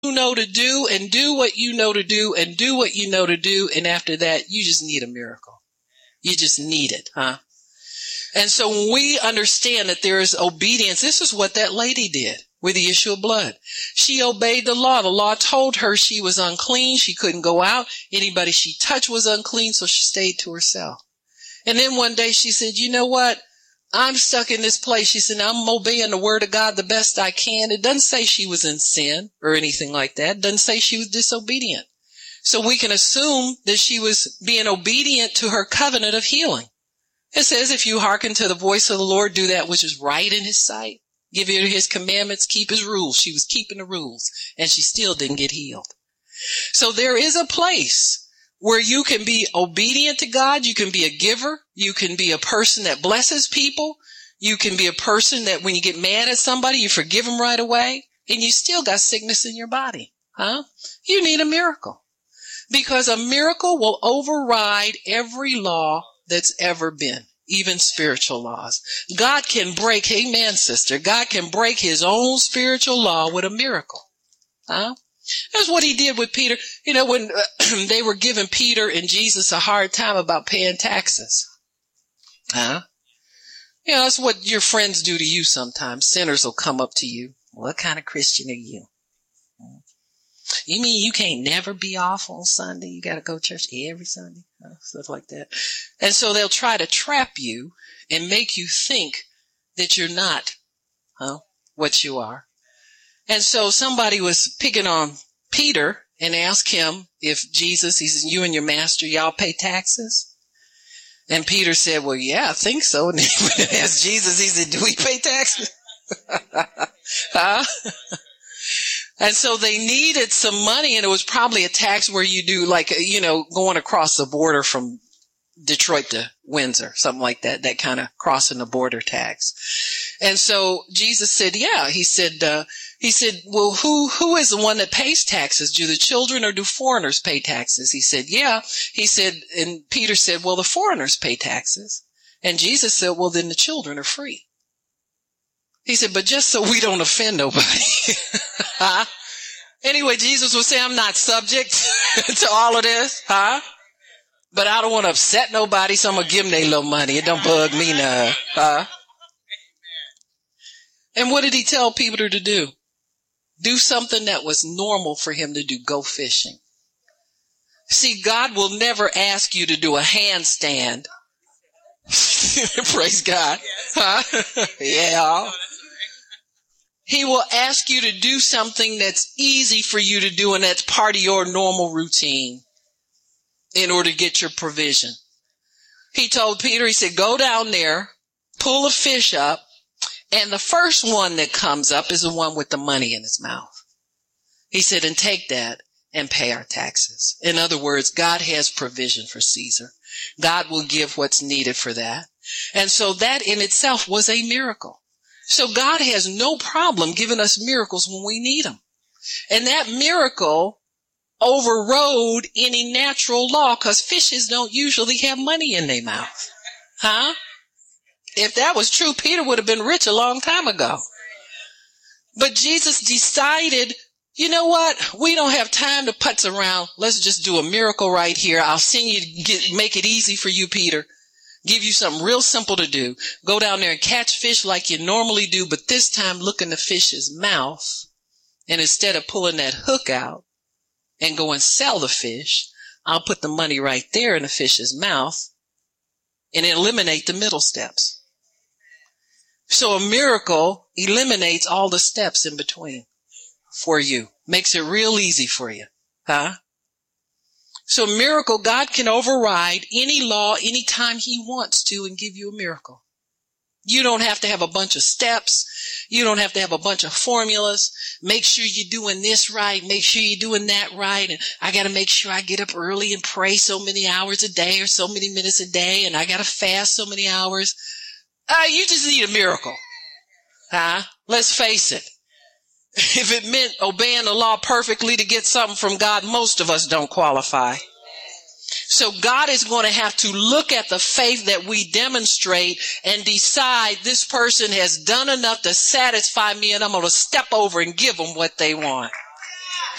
you know to do and do what you know to do and do what you know to do. And after that, you just need a miracle. You just need it, huh? And so when we understand that there is obedience, this is what that lady did with the issue of blood. She obeyed the law. The law told her she was unclean. She couldn't go out. Anybody she touched was unclean, so she stayed to herself. And then one day she said, you know what? I'm stuck in this place. She said, I'm obeying the word of God the best I can. It doesn't say she was in sin or anything like that. It doesn't say she was disobedient. So we can assume that she was being obedient to her covenant of healing. It says, if you hearken to the voice of the Lord, do that which is right in his sight, give ear to his commandments, keep his rules. She was keeping the rules, and she still didn't get healed. So there is a place where you can be obedient to God. You can be a giver. You can be a person that blesses people. You can be a person that when you get mad at somebody, you forgive them right away, and you still got sickness in your body. Huh? You need a miracle, because a miracle will override every law that's ever been, even spiritual laws. God can break, amen, sister, God can break his own spiritual law with a miracle. Huh? That's what he did with Peter. You know, when they were giving Peter and Jesus a hard time about paying taxes. Huh? You know, that's what your friends do to you sometimes. Sinners will come up to you. What kind of Christian are you? You mean you can't never be off on Sunday? You got to go to church every Sunday? Stuff like that. And so they'll try to trap you and make you think that you're not what you are. And so somebody was picking on Peter and asked him if Jesus, he says, you and your master, y'all pay taxes? And Peter said, well, yeah, I think so. And he asked Jesus, he said, do we pay taxes? Huh? And so they needed some money, and it was probably a tax where you do like, you know, going across the border from Detroit to Windsor, something like that, that kind of crossing the border tax. And so Jesus said, yeah, he said, well, who is the one that pays taxes? Do the children or do foreigners pay taxes? He said, yeah. He said, and Peter said, well, the foreigners pay taxes. And Jesus said, well, then the children are free. He said, but just so we don't offend nobody. Huh? Anyway, Jesus was saying, I'm not subject to all of this. Huh? But I don't want to upset nobody, so I'm going to give them their little money. It don't bug me none. Huh? And what did he tell Peter to do? Do something that was normal for him to do. Go fishing. See, God will never ask you to do a handstand. Praise God. Huh? Yeah. He will ask you to do something that's easy for you to do, and that's part of your normal routine in order to get your provision. He told Peter, he said, go down there, pull a fish up, and the first one that comes up is the one with the money in his mouth. He said, and take that and pay our taxes. In other words, God has provision for Caesar. God will give what's needed for that. And so that in itself was a miracle. So God has no problem giving us miracles when we need them. And that miracle overrode any natural law, because fishes don't usually have money in their mouth. Huh? If that was true, Peter would have been rich a long time ago. But Jesus decided, you know what? We don't have time to putz around. Let's just do a miracle right here. I'll send you to make it easy for you, Peter. Give you something real simple to do. Go down there and catch fish like you normally do, but this time look in the fish's mouth. And instead of pulling that hook out and go and sell the fish, I'll put the money right there in the fish's mouth and eliminate the middle steps. So a miracle eliminates all the steps in between for you. Makes it real easy for you. Huh? So a miracle, God can override any law anytime he wants to and give you a miracle. You don't have to have a bunch of steps. You don't have to have a bunch of formulas. Make sure you're doing this right. Make sure you're doing that right. And I got to make sure I get up early and pray so many hours a day or so many minutes a day. And I got to fast so many hours. You just need a miracle. Huh? Let's face it. If it meant obeying the law perfectly to get something from God, most of us don't qualify. So God is going to have to look at the faith that we demonstrate and decide this person has done enough to satisfy me, and I'm going to step over and give them what they want.